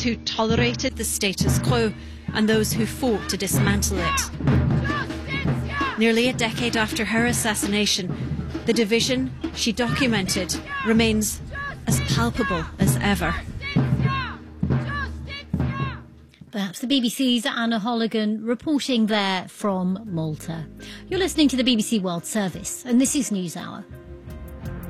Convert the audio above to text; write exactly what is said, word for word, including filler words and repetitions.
those who tolerated the status quo and those who fought to dismantle it. Nearly a decade after her assassination, the division she documented remains as palpable as ever. Perhaps the B B C's Anna Holligan reporting there from Malta. You're listening to the B B C World Service, and this is NewsHour.